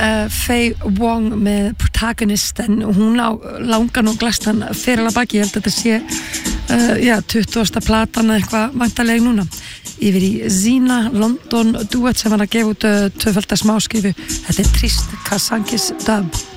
Faye Wong með Protagonist, en hún á langan og glæstan fyrir að baki. Ég held að þetta sé 20. platan eða eitthvað væntanlega núna. Yfir í Zina London duett sem var að gefa út tvöfalda smáskifu. Þetta Trist Kasankis Dub.